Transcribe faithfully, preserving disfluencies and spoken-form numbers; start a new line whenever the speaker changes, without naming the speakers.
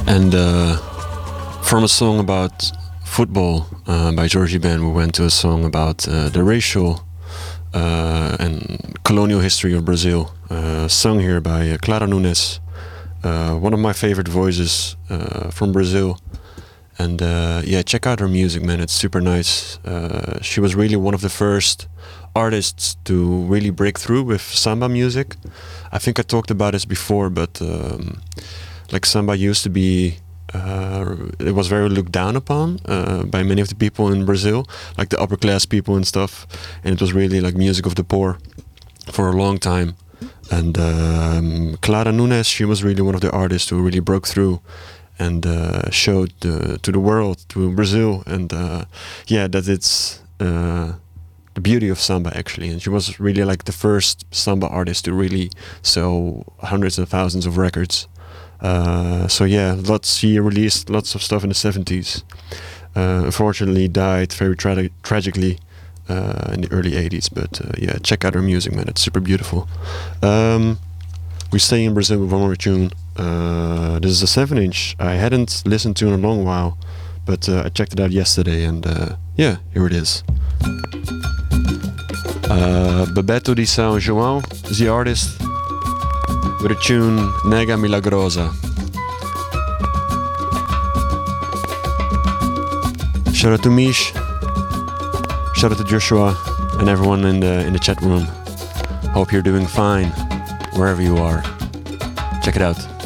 And uh, from a song about football uh, by Jorge Ben, we went to a song about uh, the racial uh, and colonial history of Brazil, uh, sung here by uh, Clara Nunes, uh, one of my favorite voices uh, from Brazil. And uh, yeah, check out her music, man. It's super nice. Uh, she was really one of the first artists to really break through with samba music. I think I talked about this before, but um, like samba used to be, uh, it was very looked down upon uh, by many of the people in Brazil, like the upper class people and stuff. And it was really like music of the poor for a long time. And um, Clara Nunes, she was really one of the artists who really broke through and uh, showed uh, to the world, to Brazil, and uh, yeah, that it's uh, the beauty of samba actually. And she was really like the first samba artist to really sell hundreds of thousands of records. Uh, so yeah, lots. She released lots of stuff in the seventies. Uh, unfortunately, died very tra- tragically uh, in the early eighties. But uh, yeah, check out her music, man. It's super beautiful. Um, we stay in Brazil with one more tune. Uh, this is a seven inch I hadn't listened to in a long while, but uh, I checked it out yesterday, and uh, yeah, here it is. Uh, Bebeto di São João is the artist, with a tune Nega Milagrosa. Shout out to Mish, shout out to Joshua, and everyone in the in the chat room. Hope you're doing fine wherever you are. Check it out.